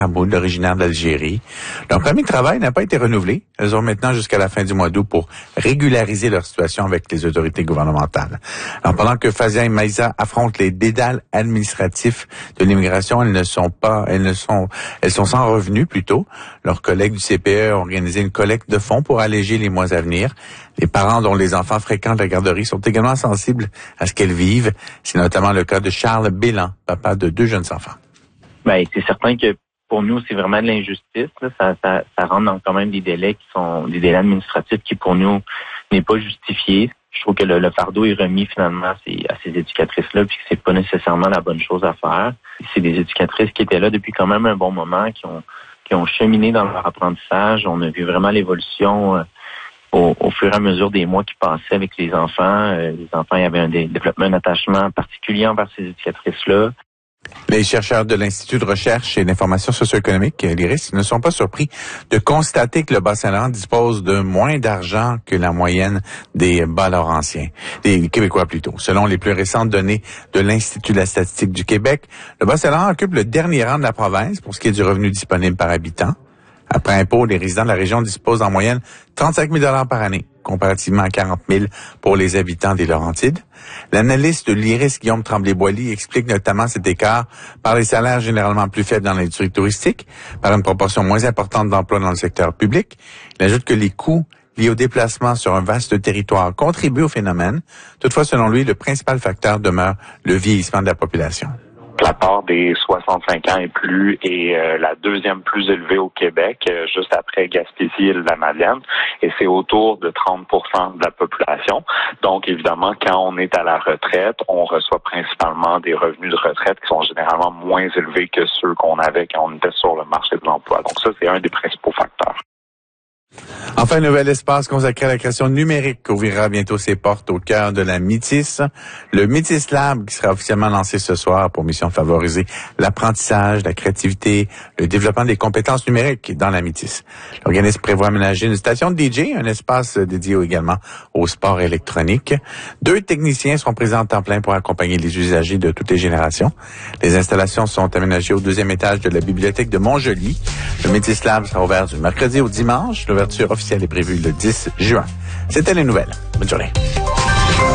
Hamoud, originaire d'Algérie. Leur permis de travail n'a pas été renouvelé. Elles ont maintenant jusqu'à la fin du mois d'août pour régulariser leur situation avec les autorités gouvernementales. Alors, pendant que Fazia et Maïsa affrontent les dédales administratifs de l'immigration, elles sont sans revenus plutôt. Leurs collègues du CPE ont organisé une collecte de fonds pour alléger les mois à venir. Les parents dont les enfants fréquentent la garderie sont également sensibles à ce qu'elles vivent. C'est notamment le cas de Charles Bélan, papa de 2 jeunes enfants. Ben, c'est certain que pour nous, c'est vraiment de l'injustice. Là. Ça rentre dans quand même des délais qui sont des délais administratifs qui, pour nous, n'est pas justifié. Je trouve que le fardeau est remis finalement à ces éducatrices-là, puis que c'est pas nécessairement la bonne chose à faire. C'est des éducatrices qui étaient là depuis quand même un bon moment, qui ont cheminé dans leur apprentissage. On a vu vraiment l'évolution au fur et à mesure des mois qui passaient avec les enfants. Les enfants, il y avait un développement, un attachement particulier envers ces éducatrices-là. Les chercheurs de l'Institut de recherche et d'information socio-économique, l'IRIS, ne sont pas surpris de constater que le Bas-Saint-Laurent dispose de moins d'argent que la moyenne des Bas-Laurentiens, des Québécois plutôt. Selon les plus récentes données de l'Institut de la statistique du Québec, le Bas-Saint-Laurent occupe le dernier rang de la province pour ce qui est du revenu disponible par habitant. Après impôt, les résidents de la région disposent en moyenne 35 000 $ par année, comparativement à 40 000 pour les habitants des Laurentides. L'analyste de l'IRIS, Guillaume Tremblay-Boilly, explique notamment cet écart par les salaires généralement plus faibles dans l'industrie touristique, par une proportion moins importante d'emplois dans le secteur public. Il ajoute que les coûts liés au déplacement sur un vaste territoire contribuent au phénomène. Toutefois, selon lui, le principal facteur demeure le vieillissement de la population. La part des 65 ans et plus est la deuxième plus élevée au Québec, juste après Gaspésie et la Madeleine, et c'est autour de 30% de la population. Donc, évidemment, quand on est à la retraite, on reçoit principalement des revenus de retraite qui sont généralement moins élevés que ceux qu'on avait quand on était sur le marché de l'emploi. Donc ça, c'est un des principaux facteurs. Enfin, un nouvel espace consacré à la création numérique ouvrira bientôt ses portes au cœur de la Métis. Le Métis Lab qui sera officiellement lancé ce soir pour mission de favoriser l'apprentissage, la créativité, le développement des compétences numériques dans la Métis. L'organisme prévoit aménager une station de DJ, un espace dédié également au sport électronique. 2 techniciens seront présents en temps plein pour accompagner les usagers de toutes les générations. Les installations sont aménagées au 2e étage de la bibliothèque de Montjoly. Le Métis Lab sera ouvert du mercredi au dimanche. L'ouverture officielle est prévue le 10 juin. C'était les nouvelles. Bonne journée.